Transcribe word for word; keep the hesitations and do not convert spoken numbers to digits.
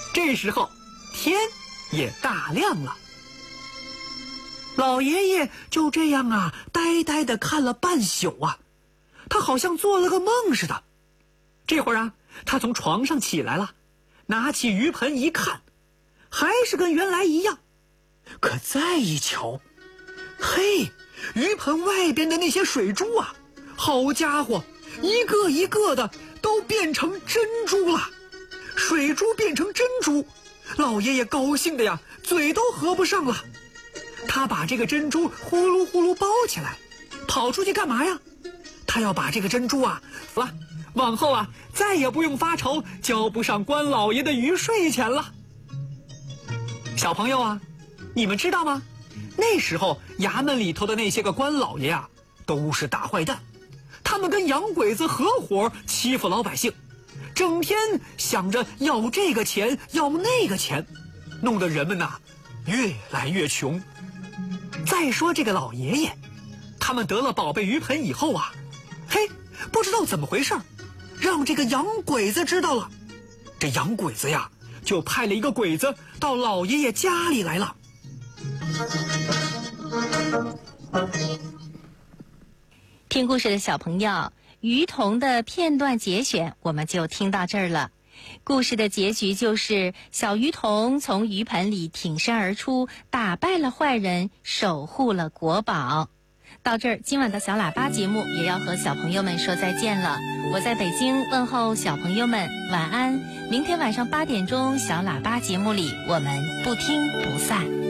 这时候天也大亮了。老爷爷就这样啊，呆呆地看了半宿啊，他好像做了个梦似的。这会儿啊，他从床上起来了，拿起鱼盆一看，还是跟原来一样。可再一瞧，嘿，鱼盆外边的那些水珠啊，好家伙，一个一个的都变成珍珠了。水珠变成珍珠，老爷爷高兴的呀，嘴都合不上了。他把这个珍珠呼噜呼噜包起来，跑出去干嘛呀？他要把这个珍珠啊，哇，往后啊，再也不用发愁交不上关老爷的鱼税钱了。小朋友啊，你们知道吗？那时候衙门里头的那些个官老爷啊，都是大坏蛋，他们跟洋鬼子合伙欺负老百姓，整天想着要这个钱要那个钱，弄得人们呐、啊、越来越穷。再说这个老爷爷，他们得了宝贝鱼盆以后啊，嘿，不知道怎么回事，让这个洋鬼子知道了。这洋鬼子呀，就派了一个鬼子到老爷爷家里来了。 听故事的小朋友，鱼童的片段节选我们就听到这儿了。故事的结局就是小鱼童从鱼盆里挺身而出，打败了坏人，守护了国宝。到这儿，今晚的小喇叭节目也要和小朋友们说再见了。我在北京问候小朋友们晚安。明天晚上八点钟，小喇叭节目里我们不听不散。